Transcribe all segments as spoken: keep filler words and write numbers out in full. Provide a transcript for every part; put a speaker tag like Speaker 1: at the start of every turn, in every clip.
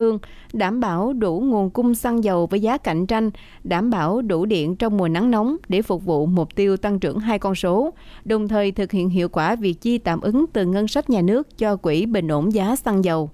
Speaker 1: phương, đảm bảo đủ nguồn cung xăng dầu với giá cạnh tranh, đảm bảo đủ điện trong mùa nắng nóng để phục vụ mục tiêu tăng trưởng hai con số, đồng thời thực hiện hiệu quả việc chi tạm ứng từ ngân sách nhà nước cho Quỹ Bình ổn giá xăng dầu.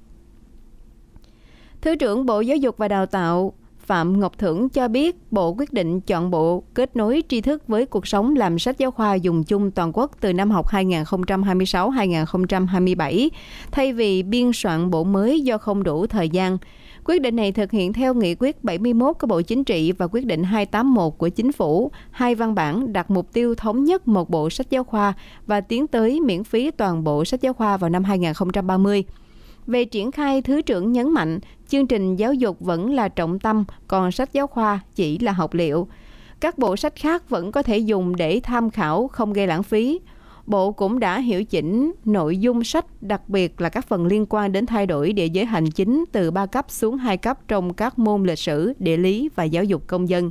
Speaker 1: Thứ trưởng Bộ Giáo dục và Đào tạo Phạm Ngọc Thưởng cho biết Bộ quyết định chọn bộ kết nối tri thức với cuộc sống làm sách giáo khoa dùng chung toàn quốc từ năm học hai nghìn không trăm hai mươi sáu hai nghìn không trăm hai mươi bảy, thay vì biên soạn bộ mới do không đủ thời gian. Quyết định này thực hiện theo Nghị quyết bảy mươi mốt của Bộ Chính trị và Quyết định hai trăm tám mươi mốt của Chính phủ, hai văn bản đặt mục tiêu thống nhất một bộ sách giáo khoa và tiến tới miễn phí toàn bộ sách giáo khoa vào năm hai nghìn không trăm ba mươi. Về triển khai, Thứ trưởng nhấn mạnh, chương trình giáo dục vẫn là trọng tâm, còn sách giáo khoa chỉ là học liệu. Các bộ sách khác vẫn có thể dùng để tham khảo, không gây lãng phí. Bộ cũng đã hiệu chỉnh nội dung sách, đặc biệt là các phần liên quan đến thay đổi địa giới hành chính từ ba cấp xuống hai cấp trong các môn lịch sử, địa lý và giáo dục công dân.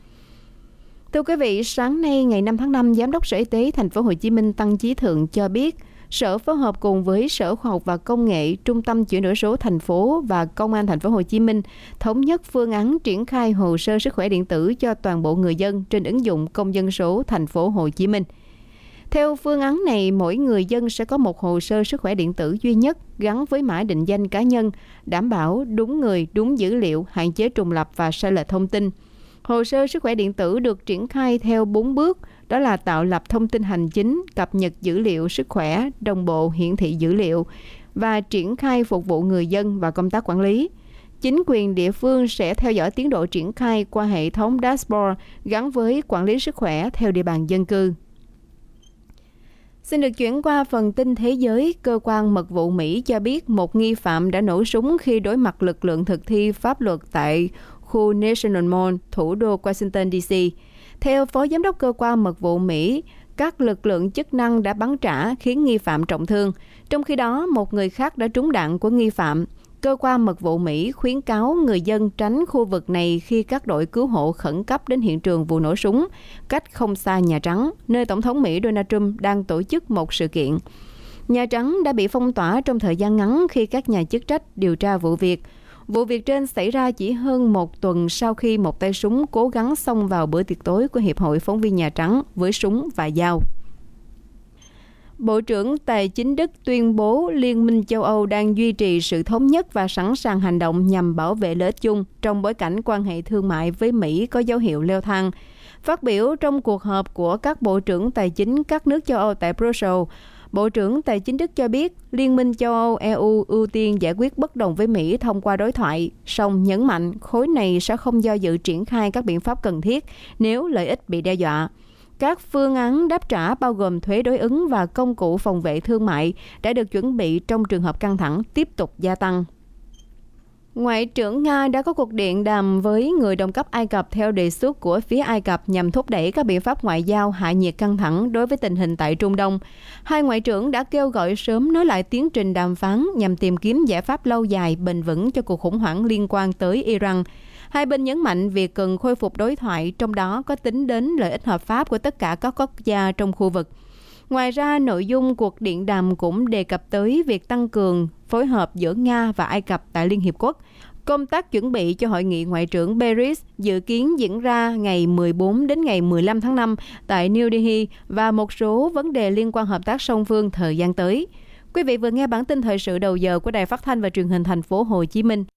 Speaker 1: Thưa quý vị, sáng nay ngày năm tháng năm, Giám đốc Sở Y tế Thành phố Hồ Chí Minh Tăng Chí Thượng cho biết, Sở phối hợp cùng với Sở Khoa học và Công nghệ, Trung tâm chuyển đổi số thành phố và Công an Thành phố Hồ Chí Minh thống nhất phương án triển khai hồ sơ sức khỏe điện tử cho toàn bộ người dân trên ứng dụng Công dân số Thành phố Hồ Chí Minh. Theo phương án này, mỗi người dân sẽ có một hồ sơ sức khỏe điện tử duy nhất gắn với mã định danh cá nhân, đảm bảo đúng người, đúng dữ liệu, hạn chế trùng lặp và sai lệch thông tin. Hồ sơ sức khỏe điện tử được triển khai theo bốn bước, đó là tạo lập thông tin hành chính, cập nhật dữ liệu sức khỏe, đồng bộ hiển thị dữ liệu và triển khai phục vụ người dân và công tác quản lý. Chính quyền địa phương sẽ theo dõi tiến độ triển khai qua hệ thống dashboard gắn với quản lý sức khỏe theo địa bàn dân cư. Xin được chuyển qua phần tin thế giới. Cơ quan mật vụ Mỹ cho biết một nghi phạm đã nổ súng khi đối mặt lực lượng thực thi pháp luật tại khu National Mall, thủ đô Washington đê xê. Theo Phó Giám đốc Cơ quan Mật vụ Mỹ, các lực lượng chức năng đã bắn trả khiến nghi phạm trọng thương. Trong khi đó, một người khác đã trúng đạn của nghi phạm. Cơ quan Mật vụ Mỹ khuyến cáo người dân tránh khu vực này khi các đội cứu hộ khẩn cấp đến hiện trường vụ nổ súng, cách không xa Nhà Trắng, nơi Tổng thống Mỹ Donald Trump đang tổ chức một sự kiện. Nhà Trắng đã bị phong tỏa trong thời gian ngắn khi các nhà chức trách điều tra vụ việc. Vụ việc trên xảy ra chỉ hơn một tuần sau khi một tay súng cố gắng xông vào bữa tiệc tối của Hiệp hội Phóng viên Nhà Trắng với súng và dao. Bộ trưởng Tài chính Đức tuyên bố Liên minh châu Âu đang duy trì sự thống nhất và sẵn sàng hành động nhằm bảo vệ lợi ích chung trong bối cảnh quan hệ thương mại với Mỹ có dấu hiệu leo thang. Phát biểu trong cuộc họp của các bộ trưởng tài chính các nước châu Âu tại Brussels, Bộ trưởng Tài chính Đức cho biết Liên minh châu Âu e u ưu tiên giải quyết bất đồng với Mỹ thông qua đối thoại, song nhấn mạnh khối này sẽ không do dự triển khai các biện pháp cần thiết nếu lợi ích bị đe dọa. Các phương án đáp trả bao gồm thuế đối ứng và công cụ phòng vệ thương mại đã được chuẩn bị trong trường hợp căng thẳng tiếp tục gia tăng. Ngoại trưởng Nga đã có cuộc điện đàm với người đồng cấp Ai Cập theo đề xuất của phía Ai Cập nhằm thúc đẩy các biện pháp ngoại giao hạ nhiệt căng thẳng đối với tình hình tại Trung Đông. Hai ngoại trưởng đã kêu gọi sớm nối lại tiến trình đàm phán nhằm tìm kiếm giải pháp lâu dài, bền vững cho cuộc khủng hoảng liên quan tới Iran. Hai bên nhấn mạnh việc cần khôi phục đối thoại, trong đó có tính đến lợi ích hợp pháp của tất cả các quốc gia trong khu vực. Ngoài ra, nội dung cuộc điện đàm cũng đề cập tới việc tăng cường phối hợp giữa Nga và Ai Cập tại Liên Hiệp Quốc. Công tác chuẩn bị cho hội nghị ngoại trưởng Paris dự kiến diễn ra ngày mười bốn đến ngày mười lăm tháng năm tại New Delhi và một số vấn đề liên quan hợp tác song phương thời gian tới. Quý vị vừa nghe bản tin thời sự đầu giờ của Đài Phát thanh và Truyền hình Thành phố Hồ Chí Minh.